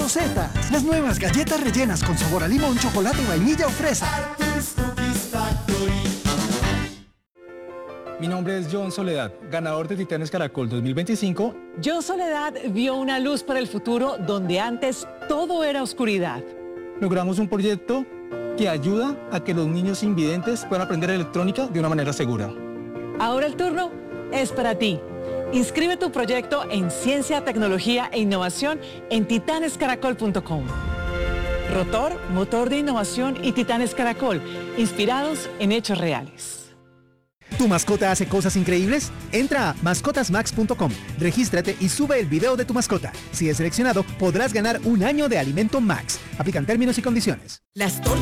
Rosetas, las nuevas galletas rellenas con sabor a limón, chocolate, vainilla o fresa. Mi nombre es John Soledad, ganador de Titanes Caracol 2025. John Soledad vio una luz para el futuro donde antes todo era oscuridad. Logramos un proyecto que ayuda a que los niños invidentes puedan aprender electrónica de una manera segura. Ahora el turno es para ti. Inscribe tu proyecto en Ciencia, Tecnología e Innovación en titanescaracol.com. Rotor, motor de innovación y Titanes Caracol, inspirados en hechos reales. ¿Tu mascota hace cosas increíbles? Entra a mascotasmax.com, regístrate y sube el video de tu mascota. Si es seleccionado, podrás ganar un año de alimento Max. Aplican términos y condiciones. Las tortas